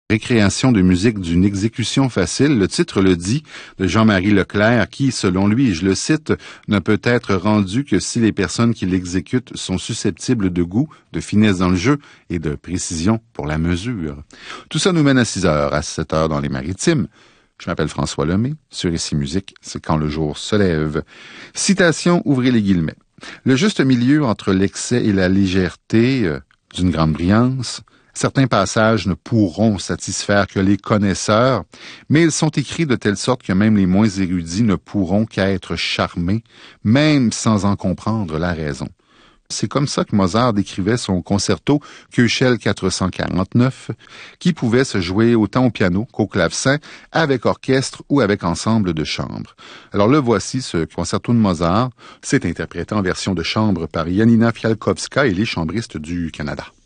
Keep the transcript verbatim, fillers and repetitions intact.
Récréation de musique d'une exécution facile, le titre le dit, de Jean-Marie Leclerc, qui, selon lui, et je le cite, ne peut être rendu que si les personnes qui l'exécutent sont susceptibles de goût, de finesse dans le jeu et de précision pour la mesure. Tout ça nous mène à six heures, à sept heures dans les Maritimes. Je m'appelle François Lemay. Sur Ici Musique, c'est quand le jour se lève. Citation, ouvrez les guillemets. Le juste milieu entre l'excès et la légèreté euh, d'une grande brillance. Certains passages ne pourront satisfaire que les connaisseurs, mais ils sont écrits de telle sorte que même les moins érudits ne pourront qu'être charmés, même sans en comprendre la raison. C'est comme ça que Mozart décrivait son concerto Köchel quatre cent quarante-neuf, qui pouvait se jouer autant au piano qu'au clavecin, avec orchestre ou avec ensemble de chambre. Alors le voici, ce concerto de Mozart. C'est interprété en version de chambre par Janina Fialkowska et les chambristes du Canada.